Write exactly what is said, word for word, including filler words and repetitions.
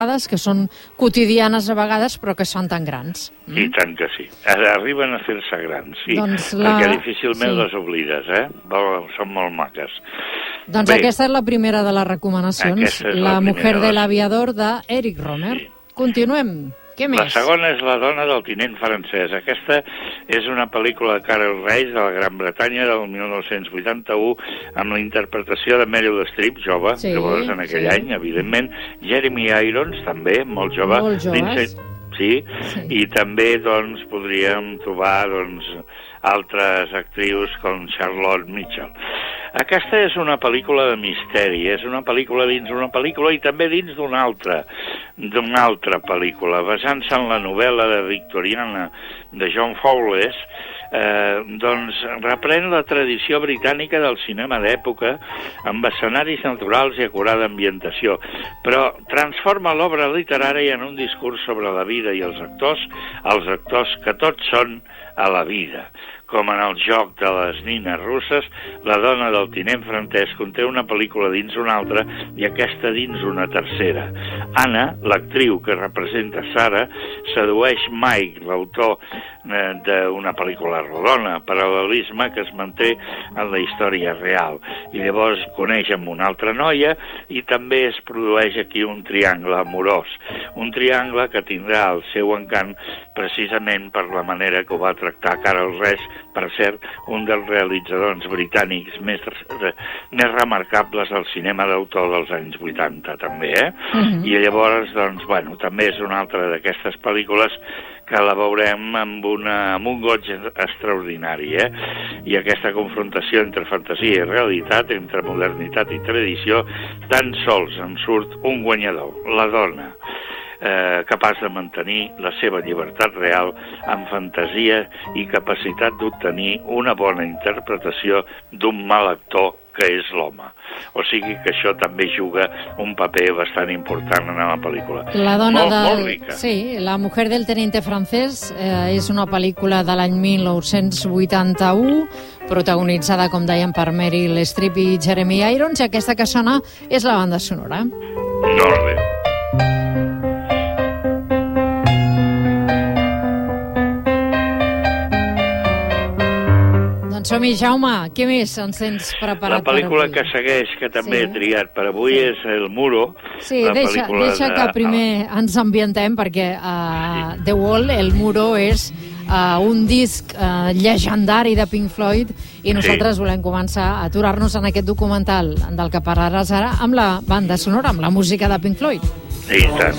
que són quotidianes a vegades, però que són tan grans. Mm? I tant que sí. Arriben a fer-se grans, sí. Doncs la... Perquè difícilment sí. les oblides, eh? Són molt maques. Doncs Bé, aquesta és la primera de les recomanacions. La, la mujer de l'aviador d'Eric Romer. Sí. Continuem. Què més? La segona és La dona del tinent francès. Aquesta és una pel·lícula de Carol Reis de la Gran Bretanya del mil nou-cents vuitanta-u amb la interpretació de Meryl Streep, jove, sí, llavors en aquell sí. any, evidentment. Jeremy Irons, també, molt jove. Molt joves. Sí, sí, i també doncs, podríem trobar doncs, altres actrius com Charlotte Mitchell. Aquesta és una pel·lícula de misteri, és una pel·lícula dins una pel·lícula i també dins d'una altra, d'una altra pel·lícula, basant-se en la novel·la de victoriana de John Fowles, eh, doncs reprèn la tradició britànica del cinema d'època amb escenaris naturals i acurada ambientació, però transforma l'obra literària en un discurs sobre la vida i els actors, els actors que tots són a la vida. Com en el joc de les nines russes, La dona del tinent francès conté una pel·lícula dins una altra i aquesta dins una tercera. Anna, l'actriu que representa Sara, sedueix Mike, l'autor eh, d'una pel·lícula rodona, paral·lelisme que es manté en la història real. I llavors coneix amb una altra noia i també es produeix aquí un triangle amorós. Un triangle que tindrà el seu encant precisament per la manera que ho va tractar Carol Reis, per cert, un dels realitzadors britànics més, més remarcables del cinema d'autor dels anys vuitanta, també, eh? Uh-huh. I llavors, doncs, bueno, també és una altra d'aquestes pel·lícules que la veurem amb, una, amb un goig extraordinari, eh? I aquesta confrontació entre fantasia i realitat, entre modernitat i tradició, tan sols en surt un guanyador, la dona. Eh, capaç de mantenir la seva llibertat real amb fantasia i capacitat d'obtenir una bona interpretació d'un mal actor que és l'home. O sigui que això també juga un paper bastant important en la pel·lícula. La dona molt, del... molt rica. Sí, La mujer del teniente francès eh, és una pel·lícula de l'any mil nou-cents vuitanta-u, protagonitzada, com dèiem, per Meryl Streep i Jeremy Irons, i aquesta que sona és la banda sonora. Molt bé. Som-hi, Jaume, què més ens tens preparat? La pel·lícula que segueix, que també sí. he triat per avui, sí. és El Muro. Sí, deixa, deixa de... que primer ens ambientem, perquè uh, The Wall, El Muro, és uh, un disc uh, llegendari de Pink Floyd, i nosaltres sí. volem començar a aturar-nos en aquest documental del que parlaràs ara amb la banda sonora, amb la música de Pink Floyd. Sí, tant.